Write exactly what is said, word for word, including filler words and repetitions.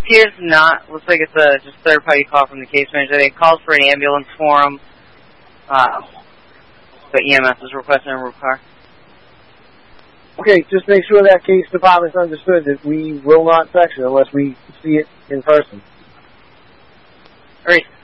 appears not. Looks like it's a just third-party call from the case manager. They called for an ambulance for him, uh, but E M S is requesting a root car. Okay, just make sure that case department's understood that we will not section unless we see it in person. All right.